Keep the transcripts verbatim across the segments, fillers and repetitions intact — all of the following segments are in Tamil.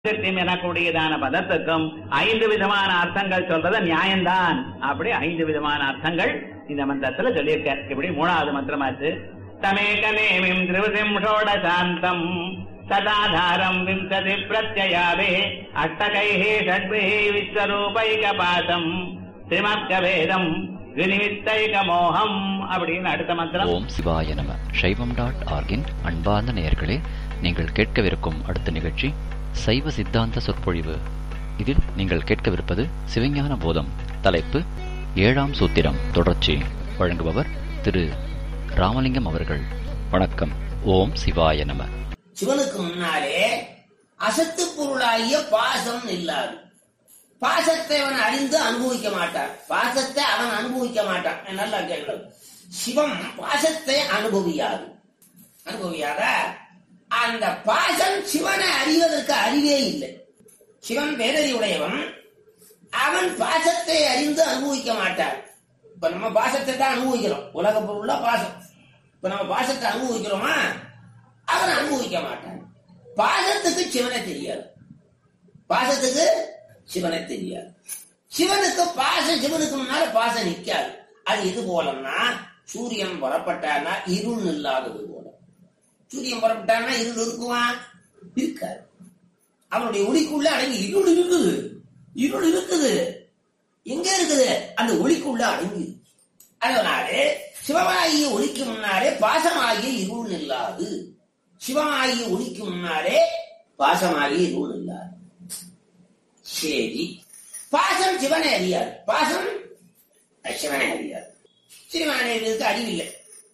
எனக்கூடியதான பதத்துக்கும் ஐந்து விதமான அர்த்தங்கள் சொல்றது நியாயம்தான். அப்படி ஐந்து விதமான அர்த்தங்கள் இந்த மந்திரத்துல சொல்லியிருக்க. இப்படி மூணாவது மந்திரமாச்சு. தமேக நேமிம் திரிவதிம் ஷோடசாந்தம் சதாதாரம் விம்சதி பிரத்யயாவே அஷ்டகைஹி ஷட்பிஹி விஸ்வரூபைக பாசம் ஸ்ரீமத்க வேதம் விநிமித்தைக மோகம் அப்படின்னு அடுத்த மந்திரம். ஓம் சிவாய நம. சைவம் டாட் ஆர்கின் அன்பார்ந்த நேயர்களே, நீங்கள் கேட்கவிருக்கும் அடுத்த நிகழ்ச்சி சைவ சித்தாந்த சொற்பொழிவு. இதில் நீங்கள் கேட்கவிருப்பது சிவஞான போதம். தலைப்பு ஏழாம் சூத்திரம் தொடர்ச்சி. வழங்குபவர் திரு ராமலிங்கம் அவர்கள். வணக்கம். ஓம் சிவாய நம. சிவனுக்கு முன்னாலே அசத்து பொருளாகிய பாசம் இல்லாது. பாசத்தை அவன் அறிந்து அனுபவிக்க மாட்டான். பாசத்தை அவன் அனுபவிக்க மாட்டான். நல்லா கேள்வி. சிவம் பாசத்தை அனுபவியாது. அனுபவியாத அந்த பாசம் சிவனை அறிவதற்கு அறிவே இல்லை. சிவன் பேரறிவுடையவன். அவன் பாசத்தை அறிந்து அனுபவிக்க மாட்டான். இப்ப நம்ம பாசத்தை தான் அனுபவிக்கிறோம். உலக பொருள்ல பாசம். இப்ப நம்ம பாசத்தை அனுபவிக்கிறோமா? அவன் அனுபவிக்க மாட்டான். பாசத்துக்கு சிவனை தெரியாது. பாசத்துக்கு சிவனை தெரியாது. சிவனுக்கு பாசம் சிவனுக்கு முன்னால பாசம் நிற்காது. அது இது போலன்னா சூரியன் புறப்பட்டான்னா இருள் இல்லாதது போல. சூரியன் புறப்பட்டான்னா இருள் இருக்குவான்? இருக்காது. அவனுடைய ஒளிக்குள்ள அடங்கி இருள் இருக்குது. இருள் இருக்குது. எங்க இருக்குது? அந்த ஒளிக்குள்ள அடங்கி. அதனாலே சிவமாகிய ஒளிக்கு முன்னாலே பாசமாகிய இருள் இல்லாது. சிவமாகிய ஒளிக்கு முன்னாலே பாசமாகிய இருள் இல்லாது. சரி, பாசம் சிவனை அறியாது. பாசம் சிவனை அறியாது. சிவனை அறிவதற்கு அறிவில்லை.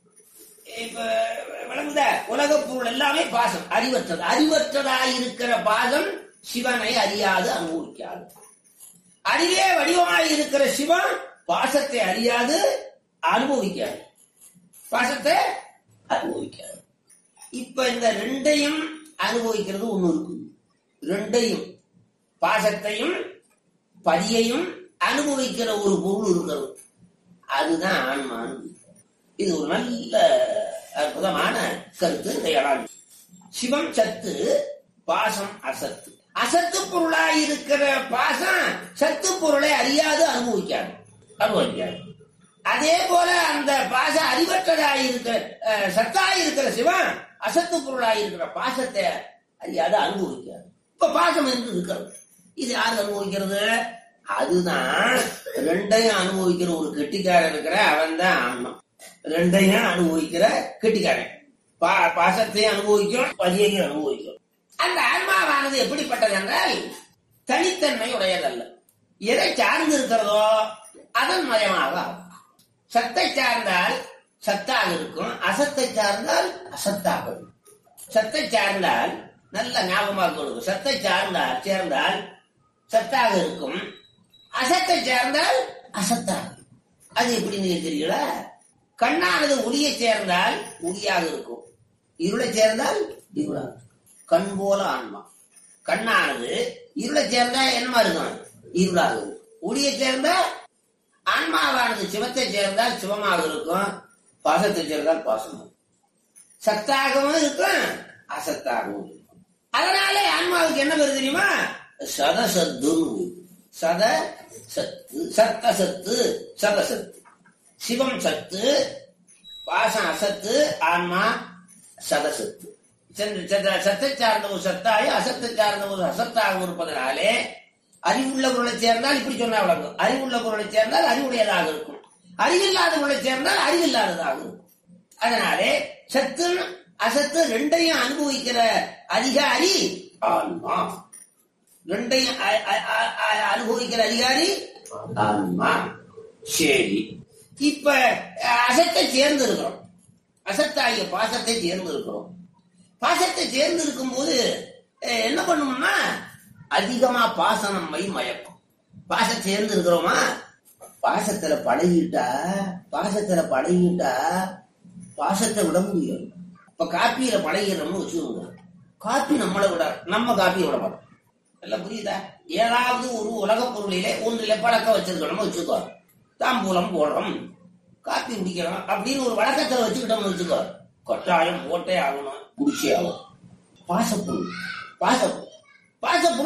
இப்ப விளங்குத உலக பொருள் எல்லாமே பாசம் அறிவற்றது. அறிவற்றதாயிருக்கிற பாசம் சிவனை அறியாது அனுபவிக்காது. அறிவே வடிவமாய் இருக்கிற சிவன் பாசத்தை அறியாது அனுபவிக்காது. பாசத்தை அனுபவிக்காது. இப்ப இந்த ரெண்டையும் அனுபவிக்கிறது ஒண்ணு இருக்கு. ரெண்டையும் பாசத்தையும் பதியையும் அனுபவிக்கிற ஒரு பொருள் இருக்கிறது. அதுதான் ஆன்மான். இது ஒரு நல்ல அற்புதமான கருத்து. இந்த இடம் சிவம் சத்து, பாசம் அசத்து. அசத்து பொருளாயிருக்கிற பாசம் சத்து பொருளை அறியாது அனுபவிக்காது அனுபவிக்காது அதே போல அந்த பாசம் அறிவற்றதாயிருக்கிற சத்தாயிருக்கிற சிவன் அசத்து பொருளாயிருக்கிற பாசத்தை அறியாது அனுபவிக்காது. இப்ப பாசம் என்று இருக்கிறது. இது யாரு அனுபவிக்கிறது? அதுதான் ரெண்டையும் அனுபவிக்கிற ஒரு கெட்டிக்காரன் இருக்கிற அவன் தான் ஆன்மா. ரெண்டையும் அனுபவிக்கிற கெட்டிக்காரன். பா பாசத்தையும் அனுபவிக்கும், பதியையும் அனுபவிக்கும். அந்த ஆன்மாவானது எப்படிப்பட்டது என்றால் தனித்தன்மை உடையதல்ல. எதை சார்ந்து இருக்கிறதோ அதன் மயமாக ஆகும். சத்தை சார்ந்தால் சத்தாக இருக்கும், அசத்தை சார்ந்தால் அசத்தாக இருக்கும். சத்தை சார்ந்தால் நல்ல ஞாபகமாக கொடுக்கும். சத்தை சார்ந்தால் சேர்ந்தால் சத்தாக இருக்கும், அசத்தை சேர்ந்தால் அசத்தாக. அது எப்படி நீங்க தெரியுங்களா? கண்ணானது ஒளியை சேர்ந்தால் ஒளியாக இருக்கும், இருளை சேர்ந்தால் இருளாக. கண் போல ஆன்மா. கண்ணானது இருளை சேர்ந்தா என்னமா இருக்கும்? இருளாக இருக்கும். ஒளியை சேர்ந்தா ஆன்மாவானது சிவத்தை சேர்ந்தால் சிவமாக இருக்கும், பாசத்தை சேர்ந்தால் பாசமாக. சத்தாகவும் இருக்கும், அசத்தாகவும் இருக்கும். அதனாலே ஆன்மாவுக்கு என்ன பேரு தெரியுமா? சதசத்து. சத சத்து, சத்த சத்து, சதசத்து. சிவம் சத்து, பாசம் அசத்து, ஆன்மா சதசத்து. சத்தை சார்ந்த ஒரு சத்தாய் அசத்தை சார்ந்த ஒரு அசத்தாக இருப்பதனாலே அறிவுள்ள பொருளை சேர்ந்தால் இப்படி சொன்னா வழங்கும். அறிவுள்ள பொருளை சேர்ந்தால் அறிவுடையதாக இருக்கும், அறிவில்லாத பொருளை சேர்ந்தால் அறிவில்லாததாக இருக்கும். அதனாலே சத்து அசத்து ரெண்டையும் அனுபவிக்கிற அதிகாரி ஆன்மா. ரெண்டையும் அனுபவிக்கிற அதிகாரி ஆன்மா. சரி, இப்ப அசத்தை சேர்ந்து இருக்கிறோம். அசத்தாகிய பாசத்தை சேர்ந்து இருக்கிறோம். பாசத்தை சேர்ந்து இருக்கும் போது என்ன பண்ணும்னா அதிகமா பாசம் நம்மை மயக்கும். பாசத்தை சேர்ந்து இருக்கிறோமா? பாசத்துல பழகிட்டா பாசத்துல பழகிட்டா பாசத்தை விட முடியும். இப்ப காப்பியில பழகிறோம்னு வச்சுக்கோங்க. காப்பி நம்மளை விட நம்ம காப்பியை விட மாட்டோம். எல்லாம் புரியுதா? ஏதாவது ஒரு உலக பொருளிலே ஒன்றில பழக்கம் வச்சிருக்கணும் வச்சுக்கோ. தாம்பூலம் போடுறோம், காப்பி குடிக்கிறோம் அப்படின்னு ஒரு வழக்கத்தை வச்சுக்கிட்டோம்னு வச்சுக்கோ. கட்டாயம் போட்டே ஆகணும், குடிச்சே ஆகும். பாசப்பொருள் பாசப்பொருள் பாச